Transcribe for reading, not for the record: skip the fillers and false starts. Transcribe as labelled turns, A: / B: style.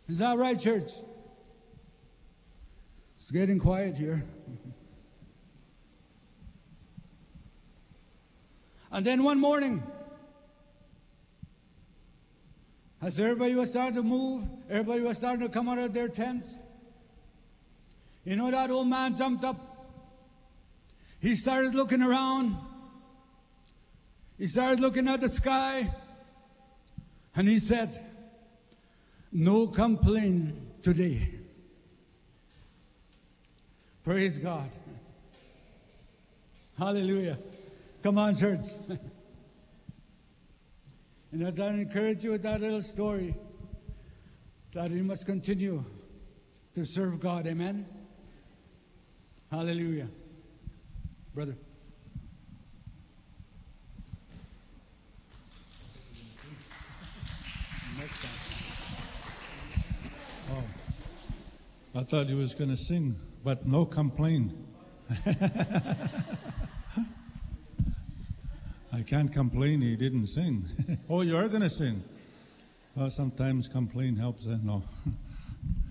A: Is that right, church? It's getting quiet here. And then one morning, as everybody was starting to move, everybody was starting to come out of their tents, you know, that old man jumped up. He started looking around. He started looking at the sky. And he said, "No complaint today." Praise God. Hallelujah. Come on, church. And as I encourage you with that little story, that we must continue to serve God. Amen? Hallelujah. Brother.
B: Oh, I thought he was going to sing, but no complaint. I can't complain he didn't sing. Oh, you're going to sing. Well, sometimes complain helps. No.